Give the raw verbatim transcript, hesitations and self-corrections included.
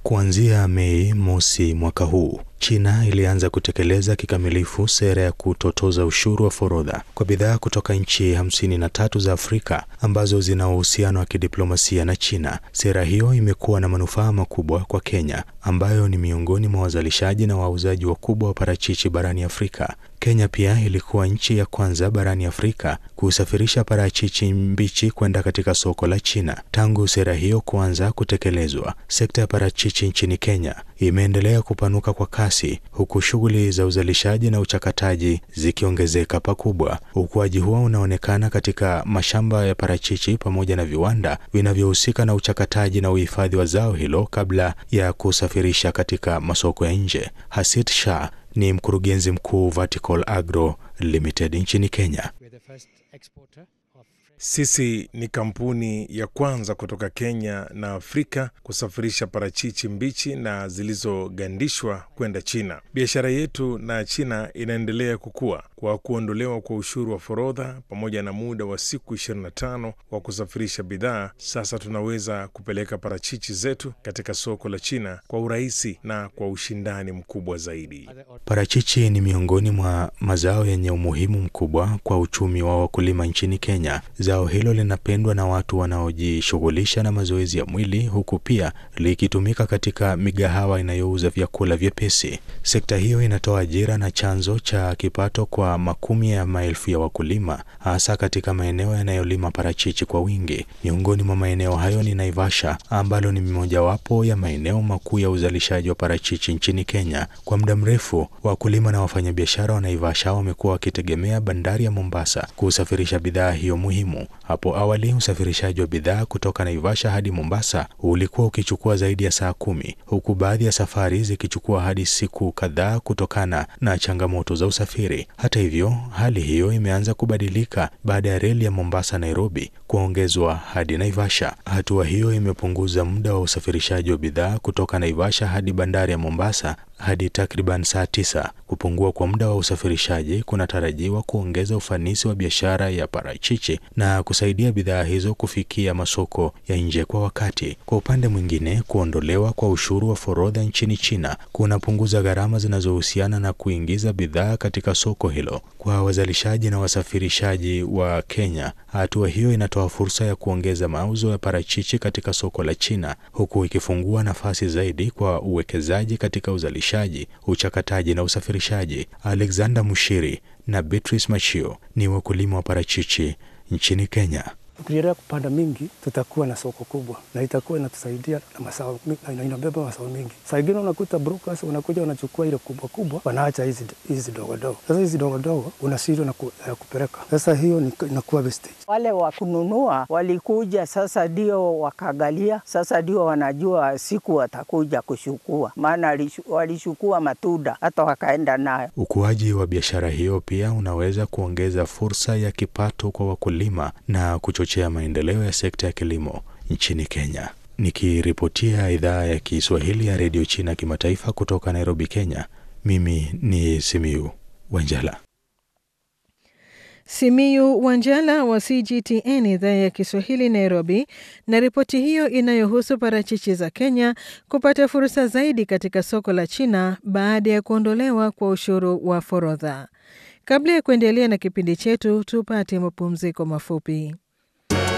Kuanzia Mei mosi mwaka huu, China ilianza kutekeleza kikamilifu sera ya kutotoza ushuru wa forodha kwa bidhaa kutoka nchi hamsini na tatu za Afrika ambazo zina uhusiano wa kidiplomasia na China. Sera hiyo imekuwa na manufaa makubwa kwa Kenya, ambayo ni miongoni mwa wazalishaji na wauzaji wakubwa wa parachichi barani Afrika. Kenya pia ilikuwa nchi ya kwanza barani Afrika kusafirisha parachichi mbichi kwenda katika soko la China. Tangu sera hiyo kuanza kutekelezwa, sekta ya parachichi nchini Kenya imeendelea kupanuka kwa kasi, huku shughuli za uzalishaji na uchakataji zikiongezeka pakubwa. Ukuaji huo unaonekana katika mashamba ya parachichi pamoja na viwanda vinavyohusika na uchakataji na uhifadhi wa zao hilo kabla ya kusafirisha katika masoko ya nje. Hasit Shah ni mkurugenzi mkuu Vertical Agro Limited nchini Kenya. Sisi ni kampuni ya kwanza kutoka Kenya na Afrika kusafirisha parachichi mbichi na zilizogandishwa kwenda China. Biashara yetu na China inaendelea kukua kwa kuondolewa kwa ushuru wa forodha pamoja na muda wa siku ishirini na tano wa kusafirisha bidhaa. Sasa tunaweza kupeleka parachichi zetu katika soko la China kwa urahisi na kwa ushindani mkubwa zaidi. Parachichi ni miongoni mwa mazao yenye umuhimu mkubwa kwa uchumi wa wakulima nchini Kenya. Zao hilo linapendwa na watu wanaojishughulisha na mazoezi ya mwili, huku pia likitumika katika migahawa inayouza vyakula vyepesi. Sekta hiyo inatoa ajira na chanzo cha kipato kwa makumi ya maelfu ya wakulima, hasa katika maeneo yanayolima parachichi kwa wingi. Miongoni mwa maeneo hayo ni Naivasha, ambalo ni mojawapo ya maeneo makuu ya uzalishaji wa parachichi nchini Kenya. Kwa muda mrefu, wakulima na wafanyabiashara wa Naivasha wamekuwa wakitegemea bandari ya Mombasa kusafirisha bidhaa hiyo muhimu. Hapo awali, usafirishaji wa bidhaa kutoka Naivasha hadi Mombasa ulikuwa ukichukua zaidi ya saa kumi, huku baadhi ya safari zikichukua hadi siku kadhaa kutokana na changamoto za usafiri. Hata hivyo, hali hiyo imeanza kubadilika baada ya reli ya Mombasa Nairobi kuongezwa hadi Naivasha. Hatua hiyo imepunguza muda wa usafirishaji wa bidhaa kutoka Naivasha hadi bandari ya Mombasa hadi takriban saa tisa. Kupungua kwa muda wa usafirishaji kunatarajiwa kuongeza ufanisi wa biashara ya parachichi na kusaidia bidhaa hizo kufikia masoko ya nje kwa wakati. Kwa upande mwingine, kuondolewa kwa ushuru wa forodha nchini China kunapunguza gharama zinazohusiana na kuingiza bidhaa katika soko hilo. Kwa wazalishaji na wasafirishaji wa Kenya, hatua hiyo inatoa fursa ya kuongeza mauzo ya parachichi katika soko la China, huku ikifungua nafasi zaidi kwa uwekezaji katika uzalishaji, uchakataji na usafirishaji. Alexander Mushiri na Beatrice Machio ni wakulima wa parachichi nchini Kenya. Tukiendelea kupanda mingi, tutakuwa na soko kubwa na itakuwa inatusaidia na masao na inabeba masao mingi. Saa ingine unakuta brokers wanakuja wanachukua ile kubwa kubwa, wanaacha hizi hizi dogo dogo. Sasa hizi dogo dogo unashindwa na ku, uh, kupeleka. Sasa hiyo inakuwa wastage. Wale wa kununua walikuja, sasa ndio wakaangalia, sasa ndio wanajua siku watakuja kushukua, maana walishukua matunda hata wakaenda nayo. Ukuaji wa biashara hiyo pia unaweza kuongeza fursa ya kipato kwa wakulima na kuchochea maendeleo ya sekta ya kilimo nchini Kenya. Nikiripotia idhaa ya Kiswahili ya Radio China Kimataifa kutoka Nairobi, Kenya, mimi ni Simiyu Wanjala. Simiyu Wanjala wa C G T N idhaa ya Kiswahili Nairobi, na ripoti hiyo inayohusu parachichi za Kenya kupata fursa zaidi katika soko la China baada ya kuondolewa kwa ushuru wa forodha. Kabla ya kuendelea na kipindi chetu, tupate mapumziko mafupi.